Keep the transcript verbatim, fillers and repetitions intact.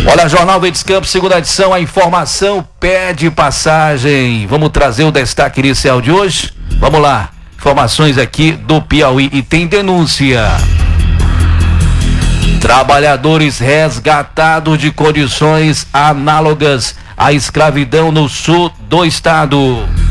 Olha, Jornal Verdes Campos, segunda edição, a informação pede passagem. Vamos trazer o destaque inicial de hoje? Vamos lá, informações aqui do Piauí e tem denúncia. Trabalhadores resgatados de condições análogas à escravidão no sul do estado.